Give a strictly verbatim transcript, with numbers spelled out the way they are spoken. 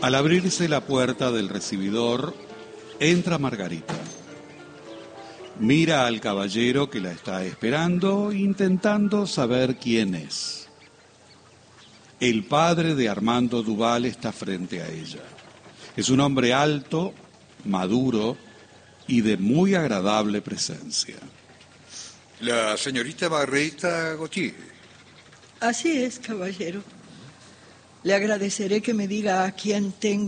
Al abrirse la puerta del recibidor, entra Margarita. Mira al caballero que la está esperando, intentando saber quién es. El padre de Armando Duval está frente a ella. Es un hombre alto, maduro y de muy agradable presencia. La señorita Margarita Gautier. Así es, caballero. Le agradeceré que me diga a quién tengo